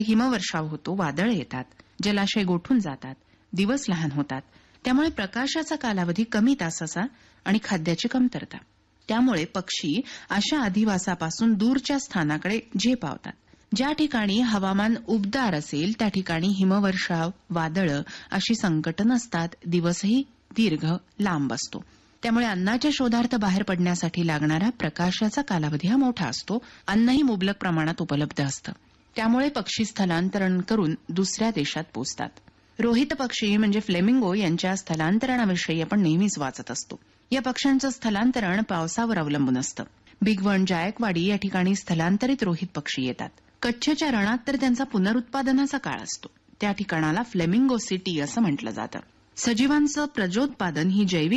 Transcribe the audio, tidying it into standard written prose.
हिमवर्षाव होतो, वादळ येतात, जलाशय गोठून जातात, दिवस लहान होतात. त्यामुळे प्रकाशाचा कालावधी कमी तासाचा आणि खाद्याची कमतरता. त्यामुळे पक्षी अशा अधिवासापासून दूरच्या स्थानाकडे झेपावतात. ज्या ठिकाणी हवामान उबदार असेल त्या ठिकाणी हिमवर्षाव, वादळं अशी संकट नसतात. दिवसही दीर्घ, लांब असतो. त्यामुळे अन्नाच्या शोधार्थ बाहेर पडण्यासाठी लागणारा प्रकाशाचा कालावधी हा मोठा असतो. अन्नही मुबलक प्रमाणात उपलब्ध असतं. त्यामुळे पक्षी स्थलांतरण करून दुसऱ्या देशात पोचतात. रोहित पक्षी म्हणजे फ्लेमिंगो यांच्या स्थलांतरणाविषयी आपण नेहमीच वाचत असतो. या पक्ष्यांचं स्थलांतरण पावसावर अवलंबून असतं. भिगवण, जायकवाडी या ठिकाणी स्थलांतरित रोहित पक्षी येतात. कच्छच्या रणात तर त्यांचा पुनरुत्पादनाचा काळ असतो. त्या ठिकाणाला फ्लेमिंगो सिटी असं म्हटलं जातं. सजीवांचं प्रजोत्पादन ही जैविक